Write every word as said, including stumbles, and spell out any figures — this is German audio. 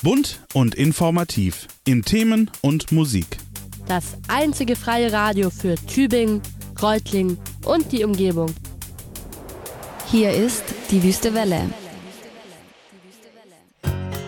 Bunt und informativ in Themen und Musik. Das einzige freie Radio für Tübingen, Reutlingen und die Umgebung. Hier ist die Wüste Welle.